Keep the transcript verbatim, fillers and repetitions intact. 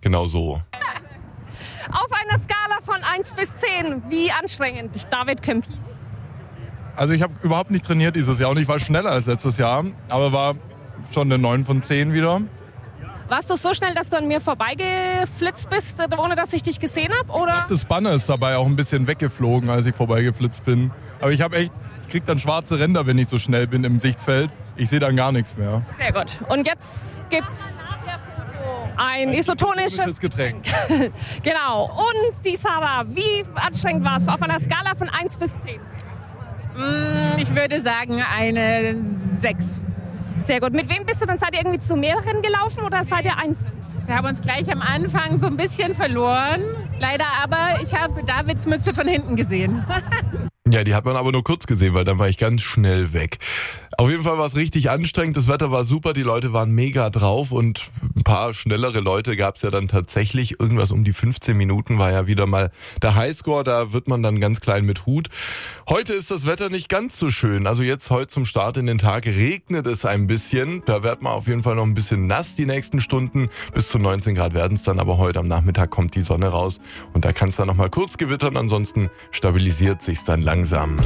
genau so. Auf einer Skala von eins bis zehn, wie anstrengend, David Kempin? Also ich habe überhaupt nicht trainiert dieses Jahr und ich war schneller als letztes Jahr, aber war schon eine neun von zehn wieder. Warst du so schnell, dass du an mir vorbeigeflitzt bist, ohne dass ich dich gesehen habe? Oder? Das Banner ist dabei auch ein bisschen weggeflogen, als ich vorbeigeflitzt bin. Aber ich habe echt, ich krieg dann schwarze Ränder, wenn ich so schnell bin im Sichtfeld. Ich sehe dann gar nichts mehr. Sehr gut. Und jetzt gibt's ein, ein isotonisches Getränk. Genau. Und die Sarah, wie anstrengend war es auf einer Skala von eins bis zehn? Ich würde sagen eine sechs. Sehr gut. Mit wem bist du dann? Seid ihr irgendwie zu mehreren gelaufen oder seid ihr einzeln? Wir haben uns gleich am Anfang so ein bisschen verloren. Leider aber, ich habe Davids Mütze von hinten gesehen. Ja, die hat man aber nur kurz gesehen, weil dann war ich ganz schnell weg. Auf jeden Fall war es richtig anstrengend, das Wetter war super, die Leute waren mega drauf und ein paar schnellere Leute gab es ja dann tatsächlich. Irgendwas um die fünfzehn Minuten war ja wieder mal der Highscore, da wird man dann ganz klein mit Hut. Heute ist das Wetter nicht ganz so schön, also jetzt heute zum Start in den Tag regnet es ein bisschen. Da wird man auf jeden Fall noch ein bisschen nass die nächsten Stunden. Bis zu neunzehn Grad werden es dann, aber heute am Nachmittag kommt die Sonne raus und da kann es dann noch mal kurz gewittern, ansonsten stabilisiert sich's dann langsam.